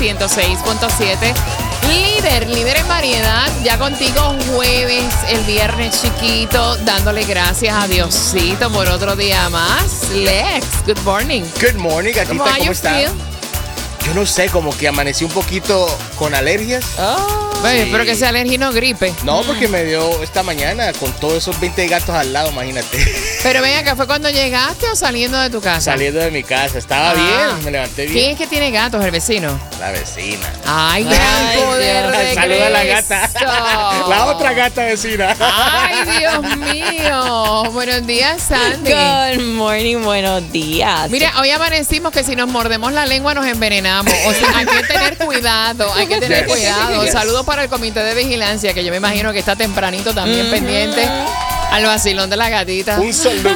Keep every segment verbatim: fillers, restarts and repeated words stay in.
ciento seis punto siete. Líder, líder en variedad. Ya contigo jueves, el viernes chiquito, dándole gracias a Diosito por otro día más. Lex, good morning. Good morning, gatita, ¿cómo, ¿cómo está? Yo no sé, como que amanecí un poquito con alergias. Oh, sí. Bueno, espero que sea alergia y no gripe. No, porque me dio esta mañana con todos esos veinte gatos al lado, imagínate. Pero ven acá, ¿fue cuando llegaste o saliendo de tu casa? Saliendo de mi casa, estaba ah. bien, me levanté bien. ¿Quién es que tiene gatos, el vecino? La vecina. Ay, gran Ay, poder de Saluda a la gata. La otra gata vecina. Ay, Dios mío. Buenos días, Sandy. Good morning, buenos días. Mira, hoy amanecimos que si nos mordemos la lengua nos envenenamos. O sea, hay que tener cuidado, hay que tener yes. cuidado. Yes. Saludos para el comité de vigilancia, que yo me imagino que está tempranito también mm-hmm. pendiente al vacilón de la gatita. Un saludo.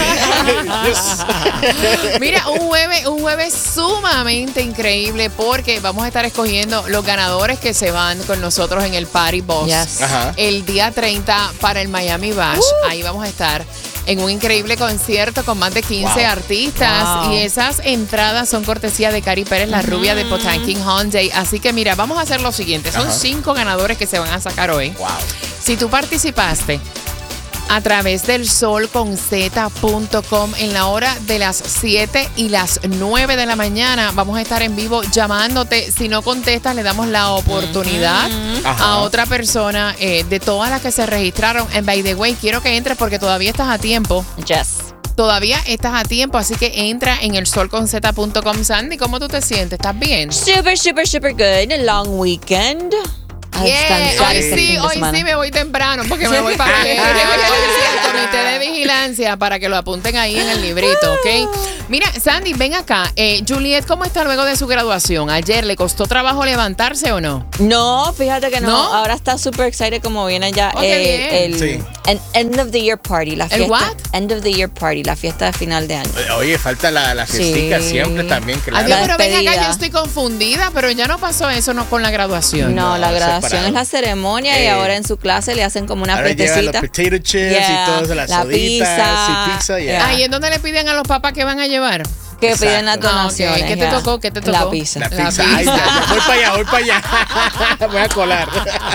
Mira, un jueves, un jueves sumamente increíble porque vamos a estar escogiendo los ganadores que se van con nosotros en el Party Bus yes. el día treinta para el Miami Bash. Uh. Ahí vamos a estar en un increíble concierto con más de quince wow. artistas. Wow. Y esas entradas son cortesía de Cari Pérez, la mm. rubia de Potanking Hyundai. Así que mira, vamos a hacer lo siguiente. Son uh-huh. cinco ganadores que se van a sacar hoy. Wow. Si tú participaste a través del sol con zeta punto com en la hora de las siete y las nueve de la mañana, vamos a estar en vivo llamándote. Si no contestas, le damos la oportunidad mm-hmm. a otra persona eh, de todas las que se registraron. And by the way, quiero que entres porque todavía estás a tiempo. Yes. Todavía estás a tiempo, así que entra en el sol con zeta punto com. Sandy, ¿cómo tú te sientes? ¿Estás bien? Super, super, super good. A long weekend. Yeah. Hoy sí, hoy sí me voy temprano porque me voy para el comité de vigilancia para que lo apunten ahí en el librito, ¿ok? Mira, Sandy, ven acá. Eh, Juliet, ¿cómo está luego de su graduación? ¿Ayer le costó trabajo levantarse o no? No, fíjate que no. ¿No? Ahora está súper excited como viene ya oh, eh, el sí. end of the year party. La fiesta, ¿El what? End of the year party, la fiesta de final de año. Oye, falta la, la fiestica sí. siempre también. Claro. Adiós, pero ven acá, yo estoy confundida, pero ya no pasó eso no, con la graduación. No, no la graduación separado. Es la ceremonia eh, y ahora en su clase le hacen como una ahora fiestecita. Llevan los potato chips yeah, y todo, las la soditas pizza. y pizza. Yeah. Yeah. Ah, ¿y en dónde le piden a los papás que van a llevar? Que Exacto. piden las donaciones. Ah, okay. ¿Qué te yeah. tocó? ¿Qué te tocó? La pizza. La La pizza. pizza. Ay, ya, ya. Voy para allá, voy para allá. Voy a colar.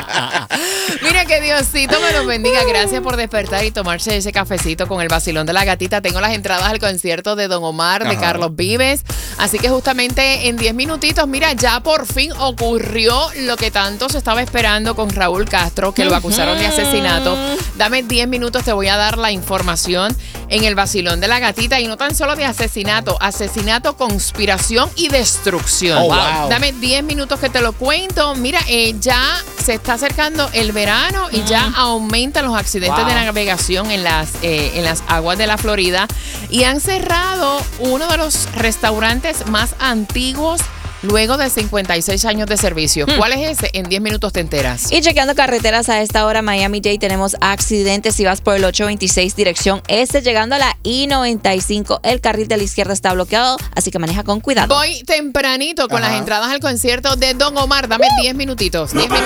Mira, que Diosito me los bendiga. Gracias por despertar y tomarse ese cafecito con el vacilón de la gatita. Tengo las entradas al concierto de Don Omar, de Ajá. Carlos Vives. Así que justamente en diez minutitos, mira, ya por fin ocurrió lo que tanto se estaba esperando con Raúl Castro, que lo acusaron de asesinato. Dame diez minutos, te voy a dar la información en el vacilón de la gatita. Y no tan solo de asesinato, asesinato, conspiración y destrucción. Oh, wow. Dame diez minutos que te lo cuento. Mira, eh, ya se está acercando el verano y mm. ya aumentan los accidentes wow. de navegación en las, eh, en las aguas de la Florida. Y han cerrado uno de los restaurantes más antiguos luego de cincuenta y seis años de servicio. Hmm. ¿Cuál es ese? En diez minutos te enteras. Y chequeando carreteras a esta hora, Miami-Dade, tenemos accidentes. Si vas por el ocho veintiséis dirección este, llegando a la I noventa y cinco, el carril de la izquierda está bloqueado, así que maneja con cuidado. Voy tempranito con Ajá. las entradas al concierto de Don Omar. Dame diez minutitos. diez minutos.